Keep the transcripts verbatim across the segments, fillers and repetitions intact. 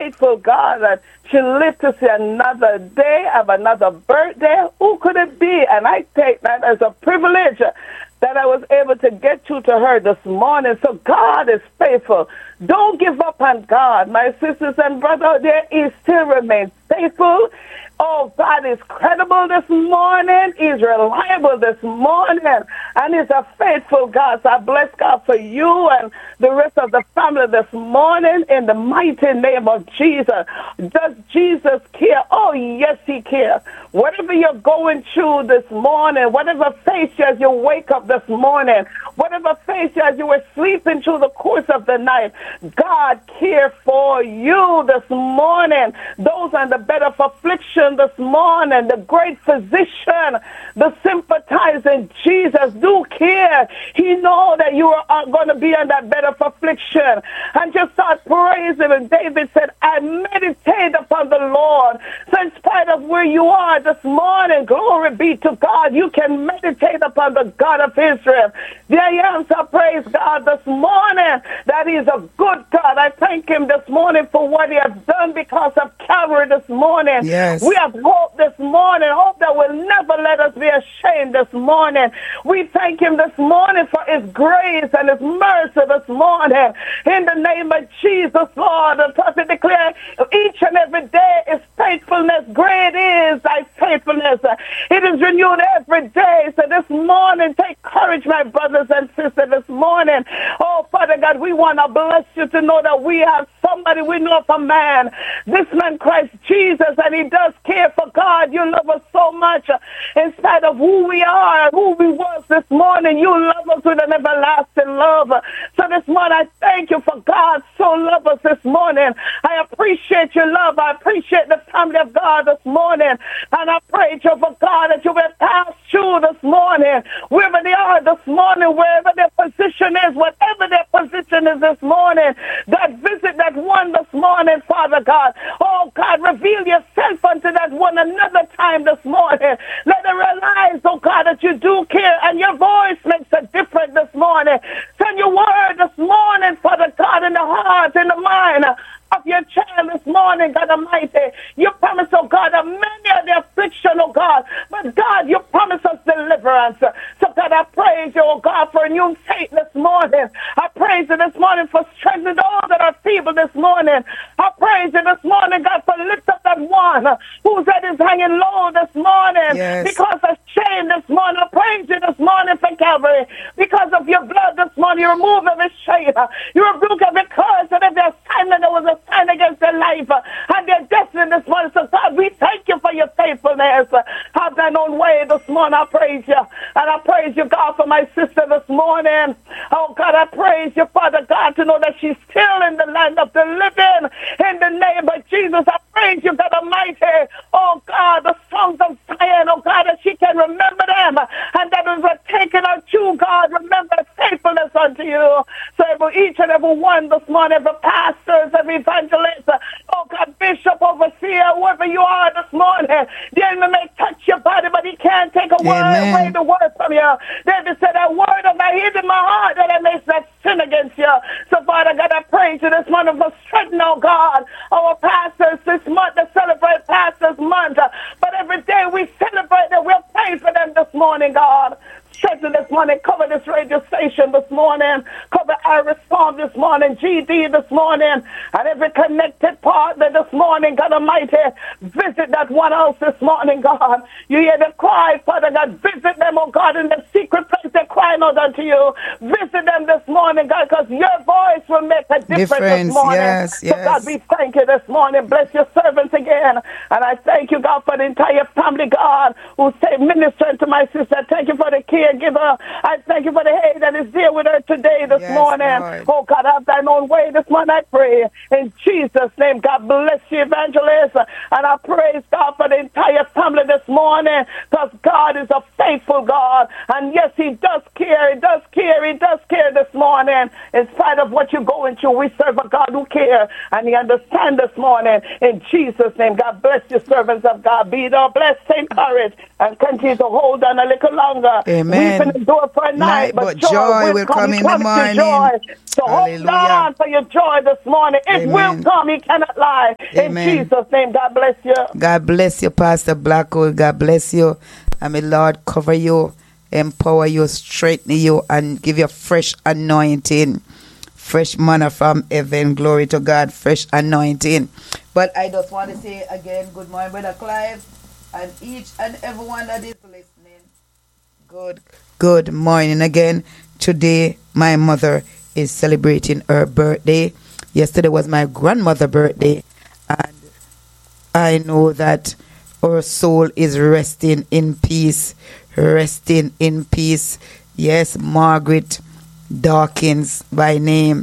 faithful God that she lived to see another day of another birthday. Who could it be? And I take that as a privilege that I was able to get through to her this morning. So God is faithful. Don't give up on God. My sisters and brothers, there He still remains faithful. Oh, God is credible this morning. He's reliable this morning. And He's a faithful God. So I bless God for you and the rest of the family this morning in the mighty name of Jesus. Does Jesus care? Oh, yes, He cares. Whatever you're going through this morning, whatever face you as you wake up this morning, whatever face you as you were sleeping through the course of the night, God cares for you this morning. Those on the bed of affliction this morning, the great physician, the sympathizing Jesus do care. He know that you are going to be on that bed of affliction. And just start praising. And David said, I meditate upon the Lord. So in spite of where you are this morning, glory be to God, you can meditate upon the God of Israel. There I am, so praise God this morning that He's a good God. I thank Him this morning for what He has done because of Calvary this morning. Yes. We have hope this morning, hope that will never let us be ashamed this morning. We thank Him this morning for His grace and His mercy this morning. In the name of Jesus, Lord, the prophet declared each and every day is faithfulness. Great is thy faithfulness. It is renewed every day. So this morning, take courage, my brothers and sisters, this morning. Oh, Father God, we want to bless you to know that we have somebody, we know of a man. This man, Christ Jesus, and He does care for God. You love us so much. In spite of who we are and who we was this morning, you love us with an everlasting love. So this morning, I thank you for God so love us this morning. I appreciate your love. I appreciate the family of God this morning. And I pray you for God that you will pass through this morning, wherever they are this morning, wherever their position is, whatever their position is this morning. God, visit that one this morning, Father God. Oh, God, reveal yourself unto that one another time this morning. Let them realize, oh, God, that you do care and your voice makes a difference this morning. Send your word this morning, Father God, in the heart, in the mind of your child this morning, God Almighty. You promise, oh God, that many are the affliction, oh God. But God, you promise us deliverance. So God, I praise you, oh God, for a new faith this morning. I praise you this morning for strengthening those that are feeble this morning. I praise you this morning, God, for lift up that one whose head is hanging low this morning. Yes. Because of shame this morning. I praise you this morning for Calvary. Because of your blood this morning, you remove every shame. You rebuke every curse and every assignment that was a sign against their life uh, and their destiny this morning. So God, we thank you for your faithfulness. Uh, have thine own way this morning. I praise you. And I praise you, God, for my sister this morning. Oh, God, I praise you, Father God, to know that she's still in the land of the living. In the name of Jesus, I praise you, God Almighty. Oh, God, the songs of Zion, oh, God, that she can remember them. And that is a taken out you, God. Remember faithfulness unto you. So every, each and every one this morning, every pastor, every evangelist, oh God, bishop, overseer, whoever you are this morning, the enemy may touch your body, but he can't take a word Amen. away the word from you. David said, that word of I hid in my heart that I may not sin against you. So Father God, I praise you this morning for strengthening, oh God, our pastors this month to celebrate Pastors Month. But every day we celebrate that we're praying for them this morning, God. Strengthen this morning, cover this radio station this morning, cover Iris Farm this morning, G D this morning, and every connected partner this morning, God Almighty. Visit that one house this morning, God. You hear them cry, Father God. Visit them, oh God, in the secret place. They're crying out unto you. Visit them this morning, God, because your voice will make a difference, difference this morning. yes, yes. So, God, we thank you this morning. Bless your servants again. And I thank you, God, for the entire family, God, who say ministering to my sister. Thank you for the caregiver. I thank you for the aid that is there with her today, this Yes, morning. Lord. Oh, God, have thine own way this morning, I pray. In Jesus' name, God bless you, evangelist. And I praise God for the entire family this morning, because God is a faithful God. And yes, he does care. He does care. He does care this morning. In spite of what you're going through, we serve a God who cares, and He understands this morning. In Jesus' name, God bless you, servants of God. Be thou blessed, take courage, and continue to hold on a little longer. Amen. Weeping endure for a night, night but, but joy, joy will will come, come in the morning. Joy. So Hallelujah. hold on for your joy this morning. It Amen. will come. He cannot lie. Amen. In Jesus' name, God bless you. God bless you, Pastor Blackwell. God bless you. And may Lord cover you, empower you, strengthen you, and give you a fresh anointing. Fresh manna from heaven. Glory to God. Fresh anointing. But I just want to say again, good morning, Brother Clive, and each and everyone that is listening. Good, good morning again. Today, my mother is celebrating her birthday. Yesterday was my grandmother's birthday. And I know that her soul is resting in peace. Resting in peace. Yes, Margaret Dawkins by name.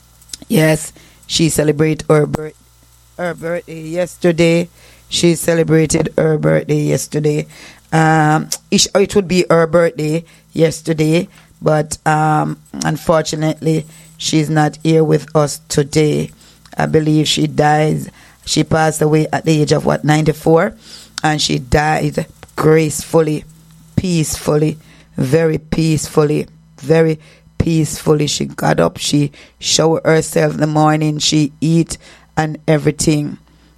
Yes, she celebrated her, birth, her birthday yesterday. She celebrated her birthday yesterday. Um, it, it would be her birthday yesterday, but um, unfortunately, she's not here with us today. I believe she died. She passed away at the age of what, ninety-four, and she died gracefully, peacefully, very peacefully, very peacefully. She got up, she showered herself in the morning, she eat and everything.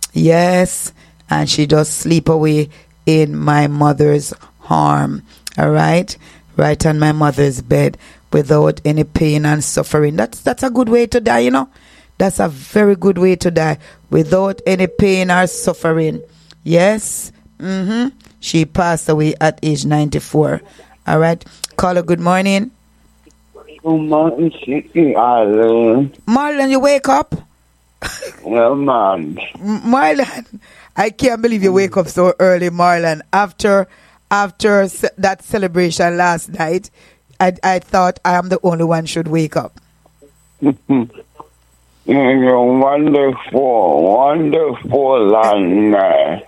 Yes, and she just sleep away in my mother's arm. All right, right on my mother's bed without any pain and suffering. That's that's a good way to die, you know. That's a very good way to die, without any pain or suffering. Yes, mm-hmm. She passed away at age ninety-four. All right, caller, good morning. Good morning, Marlon. Marlon, you wake up? Well, man. Marlon, I can't believe you wake up so early, Marlon. After after ce- that celebration last night, I I thought I am the only one should wake up. You're wonderful, wonderful, Lana.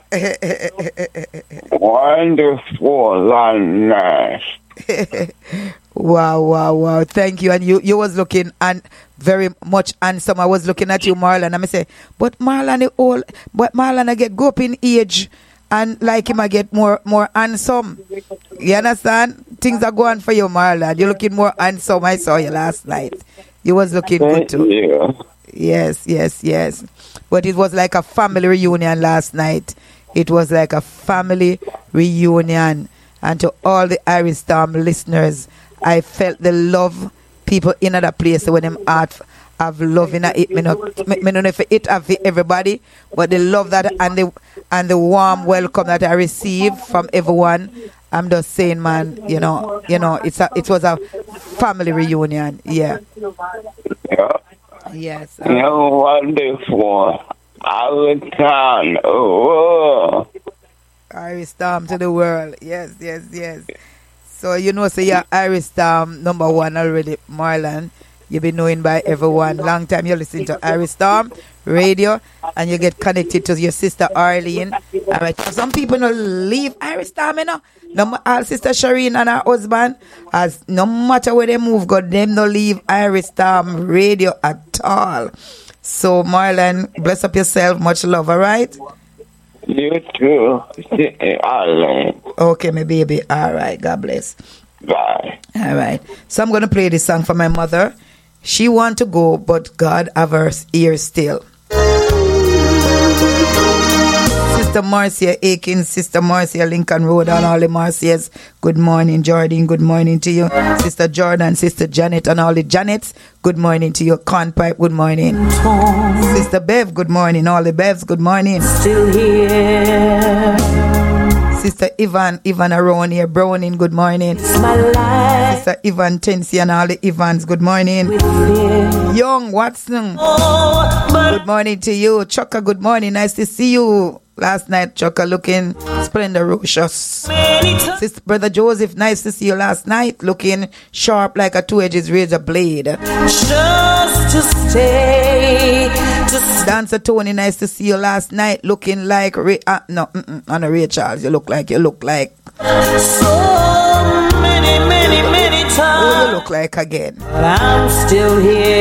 Wonderful, Lana. Wow, wow, wow. Thank you. And you, you was looking and very much handsome. I was looking at you, Marlon. And I say, but Marlon is old. But Marlon, I get go up in age. And like him, I get more more handsome. You understand? Things are going for you, Marlon. You're looking more handsome. I saw you last night. You was looking Thank good too. you. Yes, yes, yes. But it was like a family reunion last night. It was like a family reunion. And to all the Irish Storm listeners, I felt the love people in other place when them art have love in it. Me not, me, me don't know if it have for everybody, but the love that and the and the warm welcome that I received from everyone. I'm just saying, man, you know, you know, it's a it was a family reunion. Yeah. Yeah. Yes. You're wonderful. All the time. Oh. Irish Storm to the world. Yes, yes, yes. So you know, so you're Irish Storm number one already, Marlon. You've been known by everyone. Long time you listen to Irish Storm radio, and you get connected to your sister Arlene. All right. Some people don't leave Irish Storm, you know. No, our sister Shireen and her husband, as no matter where they move, God, them no leave Irish Storm radio at all. So Marlon, bless up yourself. Much love. All right. You too, Arlene. Okay, my baby. All right. God bless. Bye. All right. So I'm going to play this song for my mother. She want to go, but God have her ear still. Sister Marcia Aiken, Sister Marcia Lincoln Road, and all the Marcias. Good morning, Jordan. Good morning to you. Sister Jordan, Sister Janet, and all the Janets. Good morning to you. Cornpipe, good morning. Sister Bev, good morning. All the Bevs, good morning. Still here. Sister Ivan, Ivan around here, Browning, good morning. Sister Ivan Tensi and all the Ivans, good morning. Young Watson, good morning to you. Chucka, good morning. Nice to see you. Last night, Chucka looking splendorous. Sister Brother Joseph, nice to see you last night. Looking sharp like a two-edged razor blade. Just to stay. Just Dancer Tony, nice to see you last night. Looking like Ray, uh, no, Anna Ray Charles. You look like you look like. so many, many, many What return, you look like again? but I'm still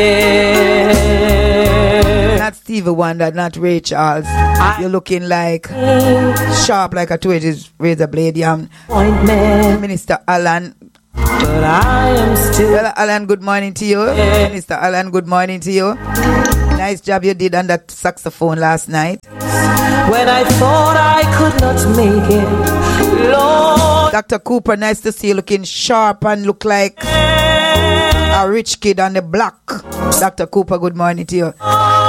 here. Not Stevie Wonder, not Ray Charles. You're looking like sharp like a two-edged razor blade. Yeah. Appointment, Minister Alan. but I am still Brother Alan, good morning to you. Minister Alan, good morning to you. Nice job you did on that saxophone last night. when I thought I could not make it. Lord, Doctor Cooper, nice to see you looking sharp and look like a rich kid on the block. Doctor Cooper, good morning to you.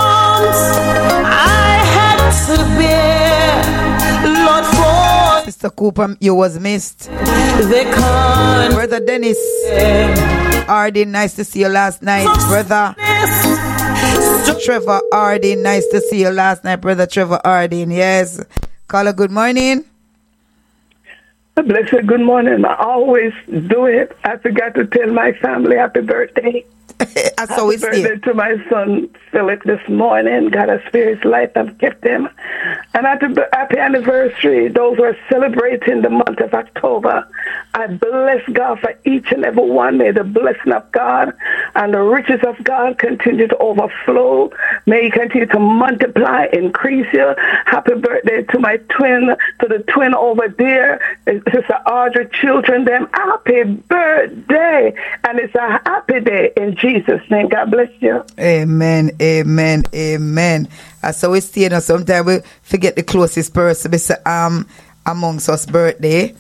I had to bear, Lord, for Sister Cooper, you was missed. the con. Brother Dennis Harding, nice to see you last night. Brother Trevor Harding, nice to see you last night. Brother Trevor Harding, yes. Caller, good morning. Blessed good morning. I always do it. I forgot to tell my family happy birthday. I saw Happy it birthday still. to my son Philip this morning. God has spared his life. I've kept him. And happy, happy anniversary. Those who are celebrating the month of October. I bless God for each and every one. May the blessing of God and the riches of God continue to overflow. May He continue to multiply, increase you. Happy birthday to my twin, to the twin over there, Sister Audrey, children, them. Happy birthday. And it's a happy day in Jesus' name. God bless you. Amen, amen, amen. Uh, so we stay, you know, sometimes we forget the closest person Mister um, amongst us birthday.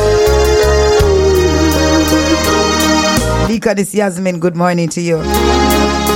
Deaconess Yasmin, good morning to you.